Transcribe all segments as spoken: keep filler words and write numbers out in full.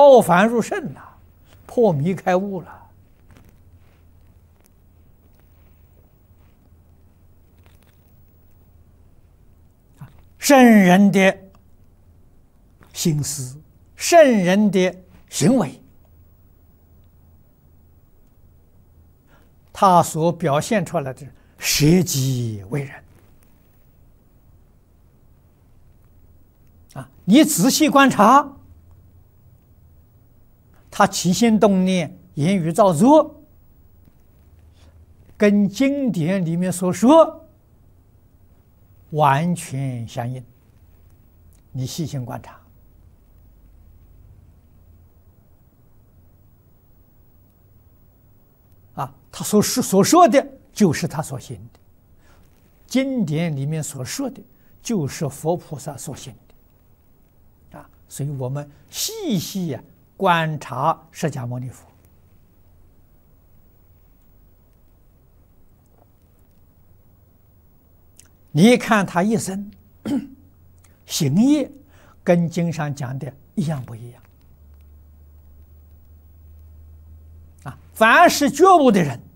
超凡入圣了，破迷开悟了。圣人的心思，圣人的行为，他所表现出来的舍己为人啊，你仔细观察，他起心动念、言语造作，跟经典里面所说完全相应。你细心观察，啊，他所说所说的就是他所行的，经典里面所说的就是佛菩萨所行的，啊，所以我们细细呀、啊、观察释迦牟尼佛，你看他一生行业跟经上讲的一样不一样？啊，凡是觉悟的人，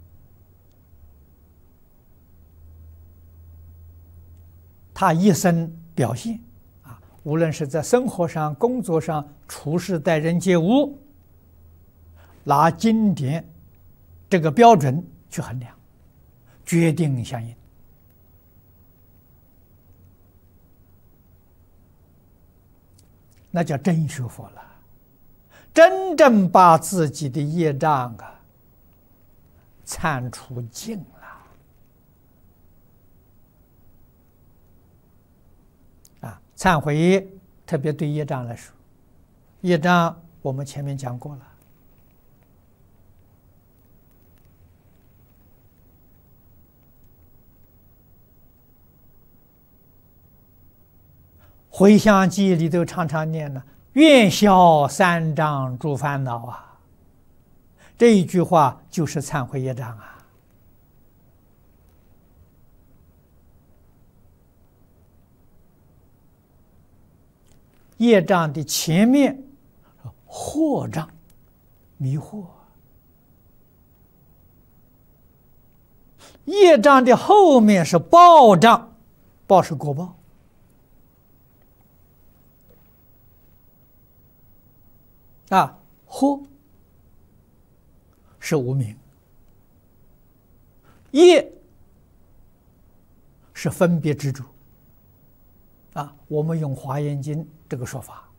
他一生表现啊，无论是在生活上、工作上、处事待人接物，拿经典这个标准去衡量，决定相应。那叫真学佛了，真正把自己的业障啊忏除尽了啊！忏悔特别对业障来说，业障我们前面讲过了，回向记里头常常念了“愿消三障诸烦恼”啊，这一句话就是忏悔业障啊。业障的前面惑障，迷惑；业障的后面是报障，报是果报。啊，惑是无明，业是分别执着。啊，我们用《华严经》这个说法。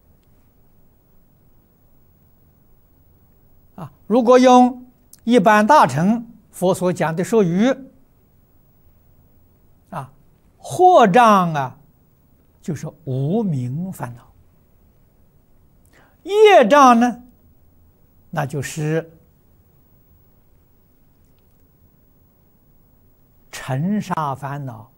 啊，如果用一般大乘佛所讲的说语，啊，惑障啊，就是无明烦恼。业障呢，那就是尘沙烦恼、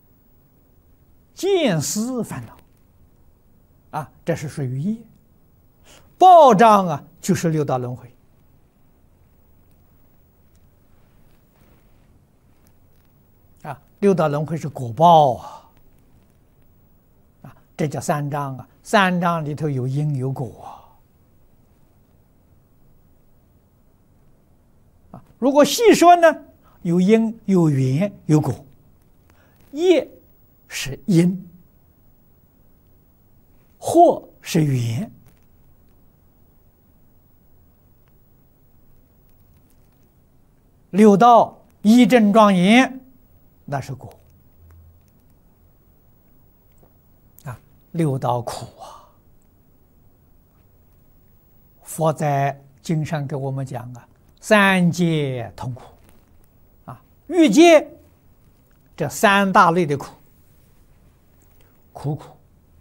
见思烦恼啊，这是属于业。报障啊，就是六道轮回啊，六道轮回是果报啊，啊，这叫三障啊。三障里头有因有果啊，如果细说呢，有因有缘有果，业是因，惑是缘，六道一正庄严，那是果。六道苦啊，佛在经上给我们讲啊，三界痛苦啊，欲界这三大类的苦，苦苦、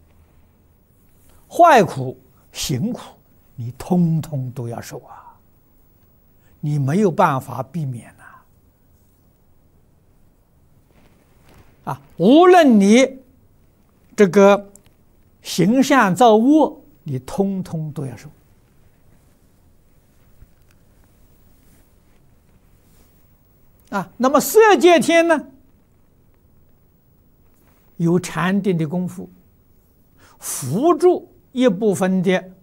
坏苦、行苦，你通通都要受啊，你没有办法避免呐！啊，无论你这个行善造恶，你通通都要受。啊，那么色界天呢，有禅定的功夫，辅助一部分的